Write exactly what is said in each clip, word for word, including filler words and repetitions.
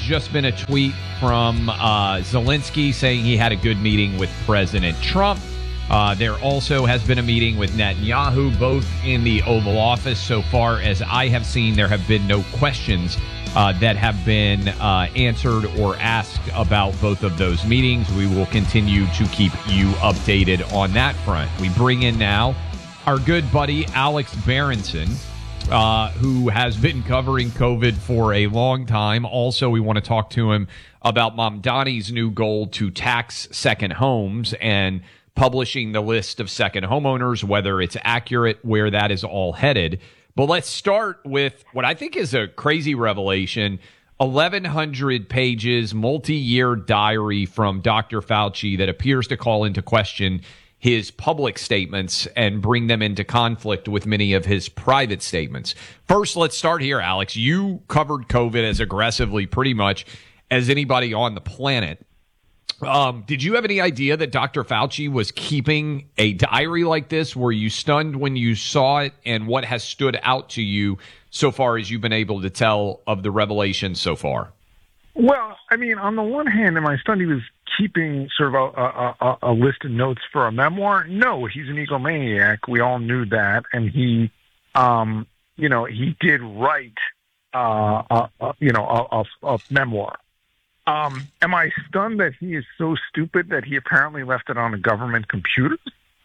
just been a tweet from uh, Zelensky saying he had a good meeting with President Trump. Uh, there also has been a meeting with Netanyahu, both in the Oval Office. So far as I have seen, there have been no questions uh, that have been uh, answered or asked about both of those meetings. We will continue to keep you updated on that front. We bring in now our good buddy Alex Berenson, uh, who has been covering COVID for a long time. Also, we want to talk to him about Mamdani's new goal to tax second homes and publishing the list of second homeowners, whether it's accurate, where that is all headed. But let's start with what I think is a crazy revelation. eleven hundred pages, multi-year diary from Doctor Fauci that appears to call into question his public statements and bring them into conflict with many of his private statements. First, let's start here, Alex. You covered COVID as aggressively pretty much as anybody on the planet. Um, did you have any idea that Doctor Fauci was keeping a diary like this? Were you stunned when you saw it, and what has stood out to you so far as you've been able to tell of the revelations so far? Well, I mean, on the one hand, am I stunned he was keeping sort of a, a, a, a list of notes for a memoir? No, he's an egomaniac. We all knew that. And he, um, you know, he did write, uh, a, a, you know, a, a, a memoir. Um, am I stunned that he is so stupid that he apparently left it on a government computer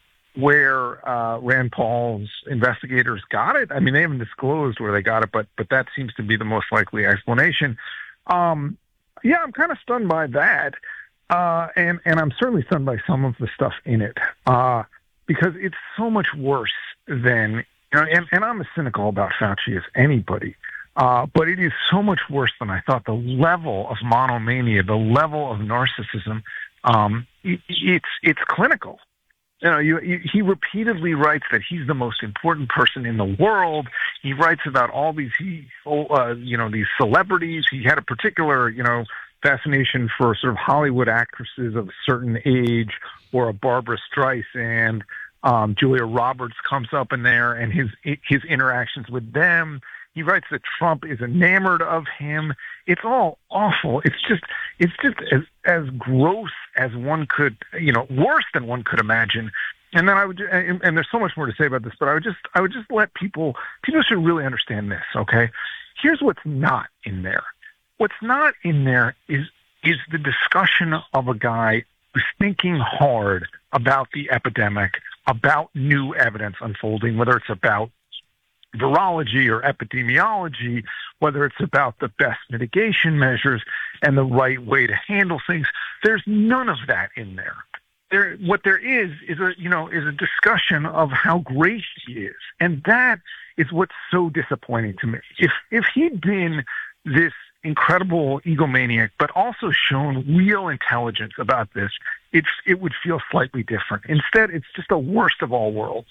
where uh, Rand Paul's investigators got it? I mean, they haven't disclosed where they got it, but but that seems to be the most likely explanation. Um, yeah, I'm kind of stunned by that, uh, and and I'm certainly stunned by some of the stuff in it uh, because it's so much worse than you know. And, and I'm as cynical about Fauci as anybody. Uh, but it is so much worse than I thought. The level of monomania, the level of narcissism, um, it, it's it's clinical. You know, you, you, he repeatedly writes that he's the most important person in the world. He writes about all these, he, uh, you know, these celebrities. He had a particular, you know, fascination for sort of Hollywood actresses of a certain age, or a Barbara Streisand. Um, Julia Roberts comes up in there, and his his interactions with them. He writes that Trump is enamored of him. It's all awful. It's just, it's just as as gross as one could, you know, worse than one could imagine. And then I would, and, and there's so much more to say about this, but I would just, I would just let people, people should really understand this. Okay, here's what's not in there. What's not in there is is the discussion of a guy who's thinking hard about the epidemic, about new evidence unfolding, whether it's about virology or epidemiology, whether it's about the best mitigation measures and the right way to handle things. There's none of that in there. There, what there is is a you know is a discussion of how great he is, and that is what's so disappointing to me. If if he'd been this incredible egomaniac, but also shown real intelligence about this, it's it would feel slightly different. Instead, it's just the worst of all worlds.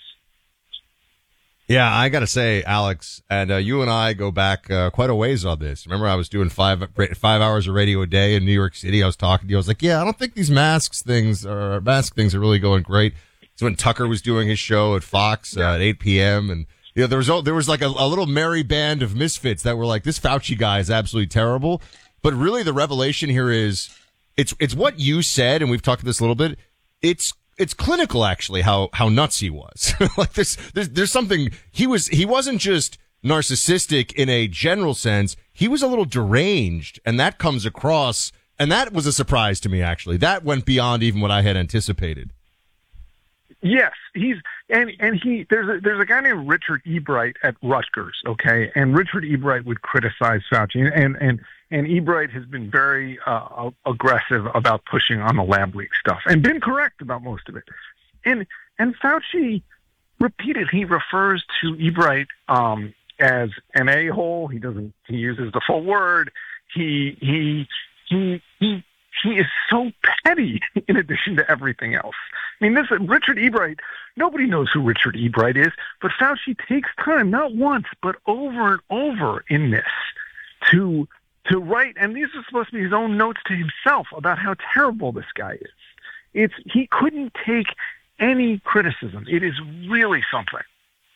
Yeah, I got to say, Alex, and uh, you and I go back uh, quite a ways on this. Remember, I was doing five five hours of radio a day in New York City. I was talking to you. I was like, yeah, I don't think these masks things or mask things are really going great. So when Tucker was doing his show at Fox uh, at eight p.m. and you know, there was there was like a, a little merry band of misfits that were like, this Fauci guy is absolutely terrible. But really, the revelation here is it's it's what you said, and we've talked about this a little bit. It's It's clinical, actually, how, how nuts he was. Like there's, there's, there's something, he was, he wasn't just narcissistic in a general sense. He was a little deranged, and that comes across, and that was a surprise to me, actually. That went beyond even what I had anticipated. Yes, he's, and, and he, there's a, there's a guy named Richard Ebright at Rutgers, okay? And Richard Ebright would criticize Fauci, and, and, And Ebright has been very uh, aggressive about pushing on the lab leak stuff, and been correct about most of it. And and Fauci repeated he refers to Ebright um, as an a-hole. He doesn't. He uses the full word. He he he he he is so petty. In addition to everything else, I mean, this Richard Ebright. Nobody knows who Richard Ebright is, but Fauci takes time, not once, but over and over in this, to. to write, and these are supposed to be his own notes to himself about how terrible this guy is. It's he couldn't take any criticism. It is really something.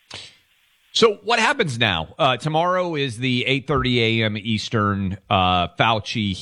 So what happens now? Uh, tomorrow is the eight thirty a.m. Eastern uh, Fauci